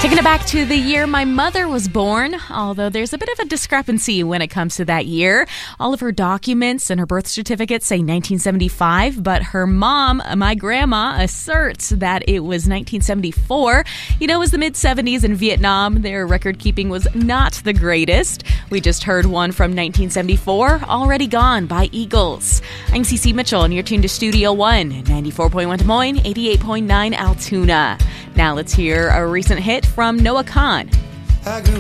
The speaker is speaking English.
Taking it back to the year my mother was born, although there's a bit of a discrepancy when it comes to that year. All of her documents and her birth certificate say 1975, but her mom, my grandma, asserts that it was 1974. You know, it was the mid-70s in Vietnam. Their record keeping was not the greatest. We just heard one from 1974, Already Gone by Eagles. I'm CeCe Mitchell, and you're tuned to Studio One, 94.1 Des Moines, 88.9 Altoona. Now let's hear a recent hit from Noah Kahan. I grew